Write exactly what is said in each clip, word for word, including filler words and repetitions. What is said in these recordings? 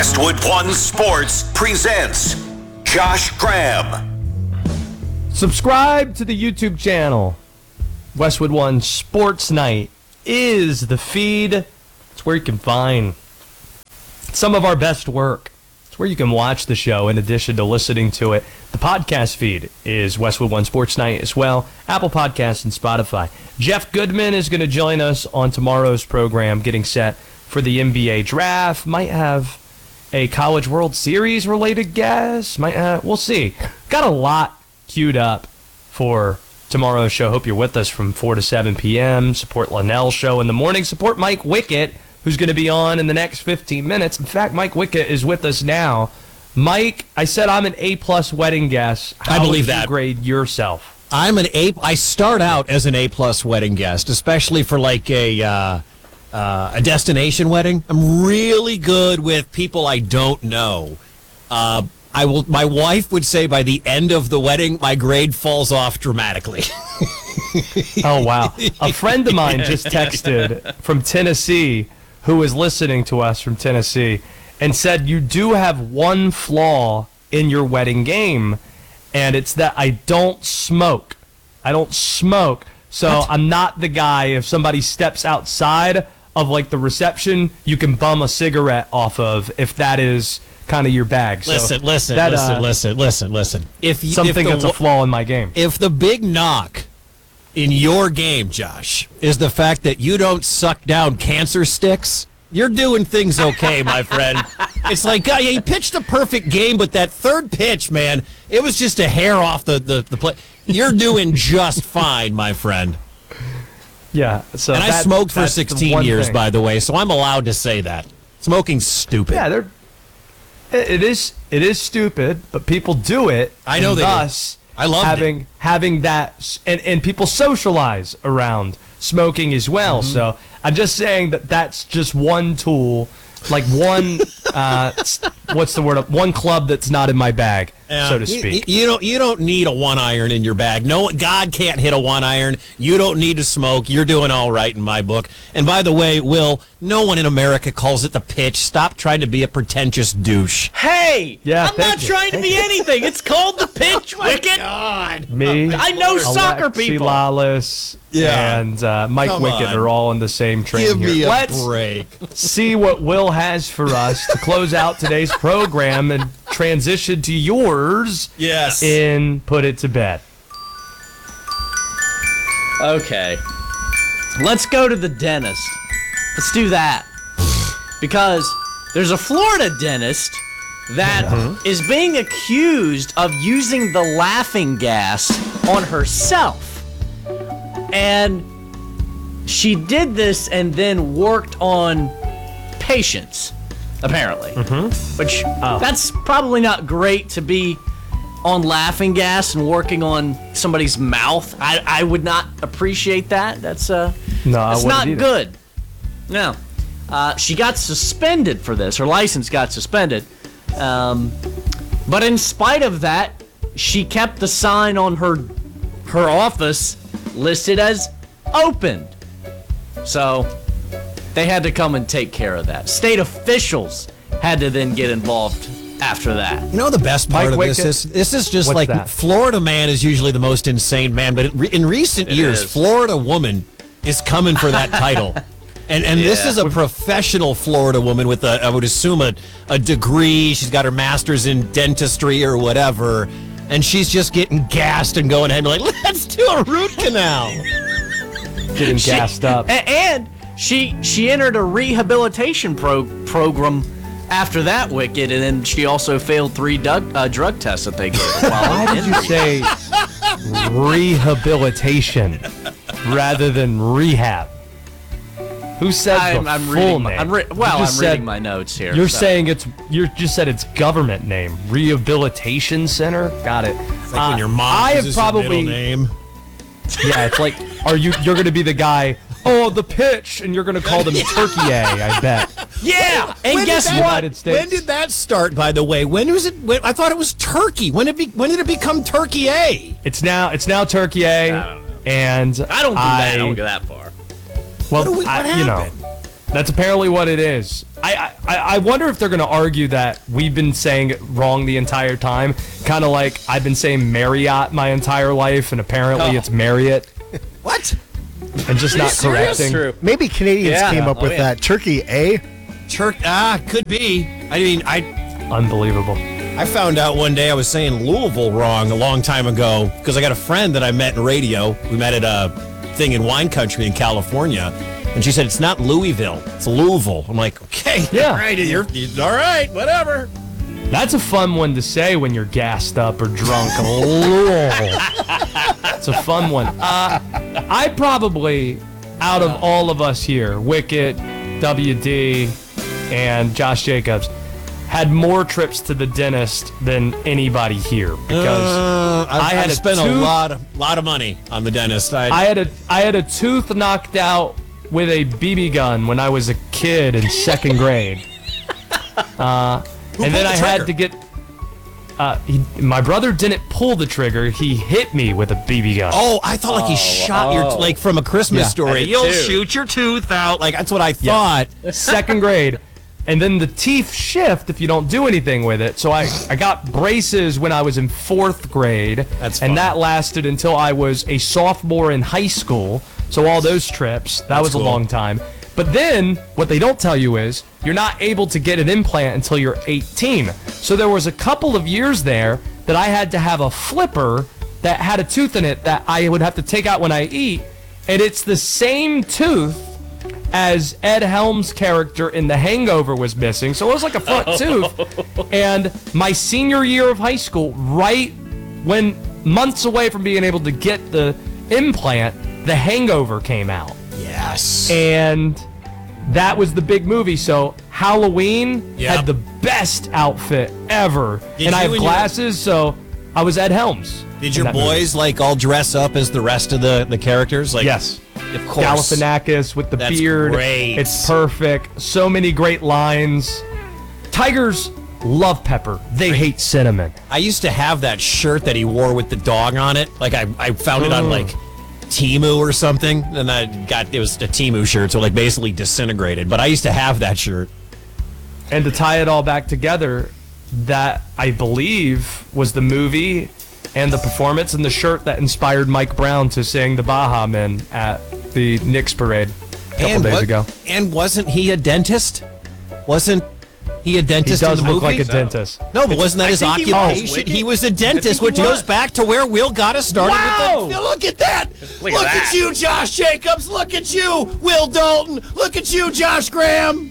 Westwood One Sports presents Josh Graham. Subscribe to the YouTube channel. Westwood One Sports Night is the feed. It's where you can find some of our best work. It's where you can watch the show in addition to listening to it. The podcast feed is Westwood One Sports Night as well. Apple Podcasts and Spotify. Jeff Goodman is going to join us on tomorrow's program, getting set for the N B A draft. Might have a College World Series related guest. Might have, we'll see. Got a lot queued up for tomorrow's show. Hope you're with us from four to seven p.m. Support Linnell's show in the morning. Support Mike Wickett, who's going to be on in the next fifteen minutes. In fact, Mike Wickett is with us now. Mike, I said I'm an A-plus wedding guest. How I believe would you that. grade yourself? I'm an A. I start out as an A-plus wedding guest, especially for like a uh, uh, a destination wedding. I'm really good with people I don't know. Uh, I will. My wife would say by the end of the wedding, my grade falls off dramatically. Oh, wow. A friend of mine just texted from Tennessee, who is listening to us from Tennessee, and said, you do have one flaw in your wedding game, and it's that I don't smoke. I don't smoke. So what? I'm not the guy, if somebody steps outside of like the reception, you can bum a cigarette off of if that is kind of your bag. Listen, so listen, that, listen, uh, listen, listen, listen. If you, something if the, that's a flaw in my game. If the big knock in your game, Josh, is the fact that you don't suck down cancer sticks, you're doing things okay, my friend. It's like, uh, he pitched a perfect game, but that third pitch, man, it was just a hair off the, the, the play. You're doing just fine, my friend. Yeah. So and that, I smoked for that's sixteen years, thing. by the way, so I'm allowed to say that. Smoking's stupid. Yeah, they're, it, it is it is stupid, but people do it. I know and they thus, do. I love having it. having that, and, and people socialize around smoking as well. Mm-hmm. So I'm just saying that that's just one tool, like one, uh, what's the word? One club that's not in my bag, Yeah. so to speak. You, you don't. You don't need a one iron in your bag. No, God can't hit a one iron. You don't need to smoke. You're doing all right in my book. And by the way, Will, no one in America calls it the pitch. Stop trying to be a pretentious douche. Hey, Yeah, I'm thank not you. trying to Thank be you. anything. It's called the pitch, Wicket. God. Me, I know soccer Alexi people. Lawless, Yeah. and uh, Mike Come Wickett on. are all in the same train Give here. me a Let's break. see what Will has for us to close out today's program and transition to yours Yes. in Put It to Bed. Okay. Let's go to the dentist. Let's do that. Because there's a Florida dentist that is being accused of using the laughing gas on herself. And she did this and then worked on patients, apparently. Mm-hmm. Which, Oh. that's probably not great to be on laughing gas and working on somebody's mouth. I, I would not appreciate that. That's uh, No, I that's wouldn't not either. good. No. Uh, she got suspended for this. Her license got suspended. Um, but in spite of that, she kept the sign on her her office listed as opened. So they had to come and take care of that. State officials had to then get involved after that. You know the best part Mike of Wickett? this is this is just What's like that? Florida man is usually the most insane man, but in, re- in recent It years, is. Florida woman is coming for that title. And and this Yeah. is a professional Florida woman with a, I would assume, a, a degree. She's got her master's in dentistry or whatever. And she's just getting gassed and going ahead and like, let's do a root canal. Getting She- gassed up. a- And she she entered a rehabilitation pro- program after that, Wicked, and then she also failed three drug, uh, drug tests that they gave her. Why While did you say rehabilitation rather than rehab? Who said I'm, the I'm full reading. My, name? I'm re- You well, I'm just reading said- my notes here. You're so. saying it's you just said it's government name, Rehabilitation Center. Got it. It's like Uh, when your mom I have uses your probably middle name. yeah. It's like are you you're gonna be the guy? Oh, the pitch, and you're gonna call them Turkey A. I bet. Yeah, and When guess did that- what? United States. When did that start, by the way? When was it? When, I thought it was Turkey. When did it, be, when did it become Turkey A? It's now it's now Turkey A. I don't know. And I don't do that. I don't go that far. Well, What do we- I- what you know, happened? that's apparently what it is. I, I I, I wonder if they're going to argue that we've been saying it wrong the entire time. Kind of like I've been saying Marriott my entire life, and apparently Oh. it's Marriott. What? And just not correcting. True. Maybe Canadians Yeah. came up Oh, with yeah. that. Turkey, eh? Turk? Ah, could be. I mean, I Unbelievable. I found out one day I was saying Louisville wrong a long time ago because I got a friend that I met in radio. We met at a thing in wine country in California, and she said it's not Louisville, it's Louisville. I'm like, okay, Yeah. all right, you're, you're all right, whatever. That's a fun one to say when you're gassed up or drunk. It's a fun one. Uh, I probably, out of all of us here, Wicket, W D, and Josh Jacobs, had more trips to the dentist than anybody here because Uh, I've, I had I've a spent a tooth- lot of lot of money on the dentist. I, I had a I had a tooth knocked out with a B B gun when I was a kid in second grade. Uh, and then pulled the I had trigger? to get. Uh, he, my brother didn't pull the trigger. He hit me with a B B gun. oh, I thought like he shot your oh. like from a Christmas Yeah, I story. did You'll too. shoot your tooth out. Like that's what I thought. Second grade. And then the teeth shift if you don't do anything with it. So I, I got braces when I was in fourth grade. That's fun. And that lasted until I was a sophomore in high school. So all those trips, that was cool. a long time. But then what they don't tell you is you're not able to get an implant until you're eighteen. So there was a couple of years there that I had to have a flipper that had a tooth in it that I would have to take out when I eat. And it's the same tooth as Ed Helms' character in The Hangover was missing. So it was like a front tooth. And my senior year of high school, right when months away from being able to get the implant, The Hangover came out. Yes. And that was the big movie. So Halloween Yep. had the best outfit ever. Did and I you have and your- glasses, so I was Ed Helms. Did in your that movie. boys like all dress up as the rest of the the characters? Like Yes. of course. Galifianakis with the That's beard. great. It's perfect. So many great lines. Tigers love pepper. They hate cinnamon. I used to have that shirt that he wore with the dog on it. Like I, I found it on like Temu or something, and I got it was a Temu shirt, so like basically disintegrated. But I used to have that shirt. And to tie it all back together, that I believe was the movie and the performance and the shirt that inspired Mike Brown to sing the Baja Men at the Knicks parade a couple and days wa- ago. And wasn't he a dentist? Wasn't he a He dentist does in the look movie? like a dentist. No, but wasn't that I his think he was. occupation? He was a dentist, think he which goes was. back to where Will got us started Wow! with the, look at that! Look Look, at at, that. you, Josh Jacobs! Look at you, Will Dalton! Look at you, Josh Graham!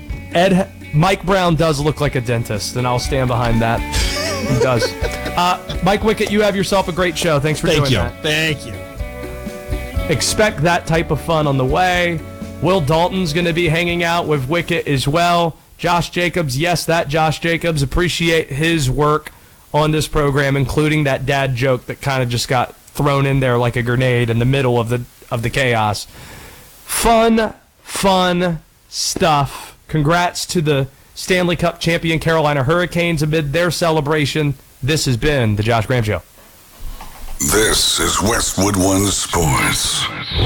Ed Mike Brown does look like a dentist, and I'll stand behind that. He does. Uh, Mike Wickett, you have yourself a great show. Thanks for Thank doing you. that. Thank you. Expect that type of fun on the way. Will Dalton's going to be hanging out with Wicket as well. Josh Jacobs, yes, that Josh Jacobs. Appreciate his work on this program, including that dad joke that kind of just got thrown in there like a grenade in the middle of the of the chaos. Fun, fun stuff. Congrats to the Stanley Cup champion Carolina Hurricanes amid their celebration. This has been the Josh Graham Show. This is Westwood One Sports.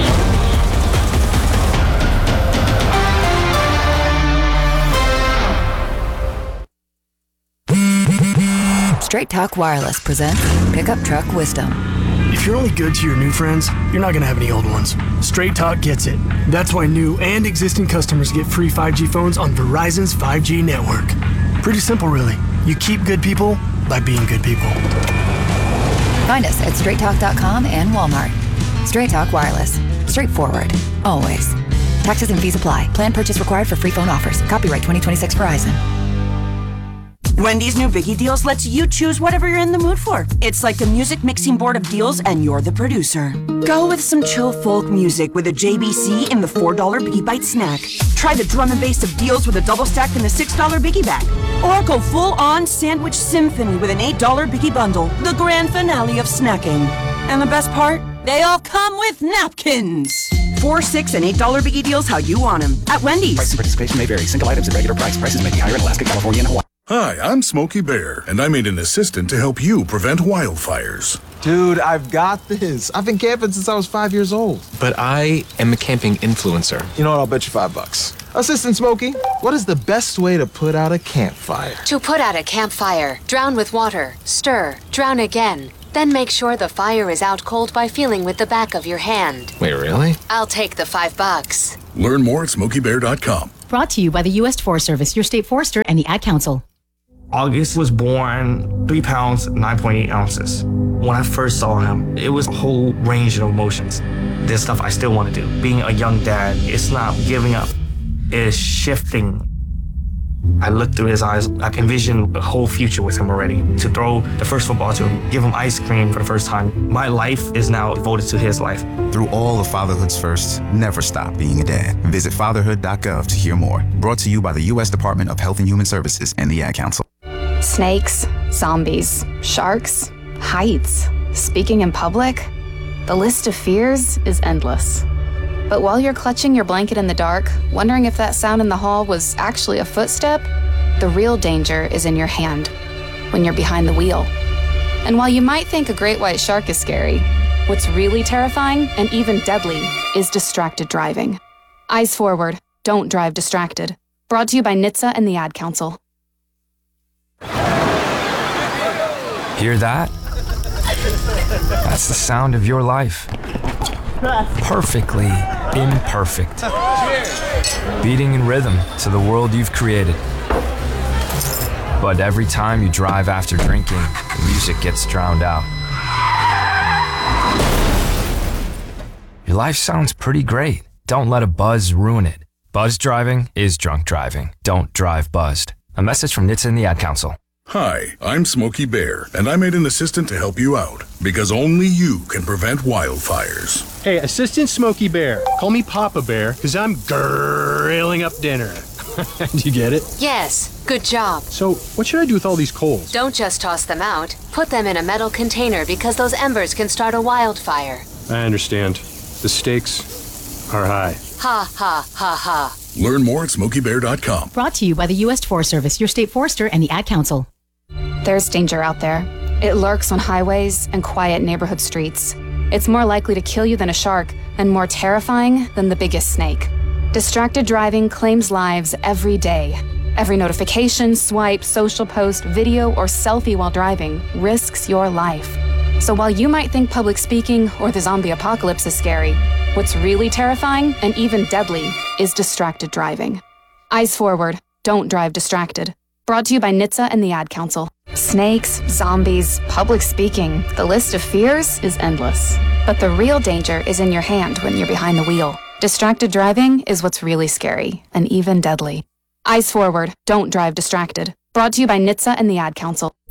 Straight Talk Wireless presents Pickup Truck Wisdom. If you're only good to your new friends, you're not going to have any old ones. Straight Talk gets it. That's why new and existing customers get free five G phones on Verizon's five G network. Pretty simple, really. You keep good people by being good people. Find us at straight talk dot com and Walmart. Straight Talk Wireless. Straightforward. Always. Taxes and fees apply. Plan purchase required for free phone offers. Copyright twenty twenty-six Verizon. Wendy's new Biggie Deals lets you choose whatever you're in the mood for. It's like a music mixing board of deals, and you're the producer. Go with some chill folk music with a J B C in the four dollar Biggie Bite snack. Try the drum and bass of deals with a double stack in the six dollar Biggie Bag. Or go full-on sandwich symphony with an eight dollar Biggie Bundle, the grand finale of snacking. And the best part? They all come with napkins. Four, six, and eight dollar Biggie Deals how you want them at Wendy's. Price and participation may vary. Single items at regular price. Prices may be higher in Alaska, California, and Hawaii. Hi, I'm Smokey Bear, and I made an assistant to help you prevent wildfires. Dude, I've got this. I've been camping since I was five years old. But I am a camping influencer. You know what? I'll bet you five bucks. Assistant Smokey, what is the best way to put out a campfire? To put out a campfire, drown with water, stir, drown again. Then make sure the fire is out cold by feeling with the back of your hand. Wait, really? I'll take the five bucks. Learn more at smokey bear dot com. Brought to you by the U S Forest Service, your state forester, and the Ad Council. August was born three pounds, nine point eight ounces. When I first saw him, it was a whole range of emotions. There's stuff I still want to do. Being a young dad, it's not giving up. It's shifting. I looked through his eyes. I can envision the whole future with him already. To throw the first football to him, give him ice cream for the first time. My life is now devoted to his life. Through all of fatherhood's firsts, never stop being a dad. Visit fatherhood dot gov to hear more. Brought to you by the U S Department of Health and Human Services and the Ad Council. Snakes, zombies, sharks, heights, speaking in public. The list of fears is endless. But while you're clutching your blanket in the dark, wondering if that sound in the hall was actually a footstep, the real danger is in your hand, when you're behind the wheel. And while you might think a great white shark is scary, what's really terrifying and even deadly is distracted driving. Eyes forward, don't drive distracted. Brought to you by N H T S A and the Ad Council. Hear that? That's the sound of your life. Perfectly imperfect. Beating in rhythm to the world you've created. But every time you drive after drinking, the music gets drowned out. Your life sounds pretty great. Don't let a buzz ruin it. Buzz driving is drunk driving. Don't drive buzzed. A message from N H T S A and the Ad Council. Hi, I'm Smokey Bear, and I made an assistant to help you out, because only you can prevent wildfires. Hey, Assistant Smokey Bear, call me Papa Bear, because I'm grilling up dinner. Do you get it? Yes, good job. So, what should I do with all these coals? Don't just toss them out. Put them in a metal container because those embers can start a wildfire. I understand. The stakes are high. Ha, ha, ha, ha. Learn more at smokey bear dot com. Brought to you by the U S Forest Service, your state forester, and the Ad Council. There's danger out there. It lurks on highways and quiet neighborhood streets. It's more likely to kill you than a shark, and more terrifying than the biggest snake. Distracted driving claims lives every day. Every notification, swipe, social post, video, or selfie while driving risks your life. So while you might think public speaking or the zombie apocalypse is scary, what's really terrifying and even deadly is distracted driving. Eyes forward, don't drive distracted. Brought to you by N H T S A and the Ad Council. Snakes, zombies, public speaking, the list of fears is endless. But the real danger is in your hand when you're behind the wheel. Distracted driving is what's really scary and even deadly. Eyes forward, don't drive distracted. Brought to you by N H T S A and the Ad Council.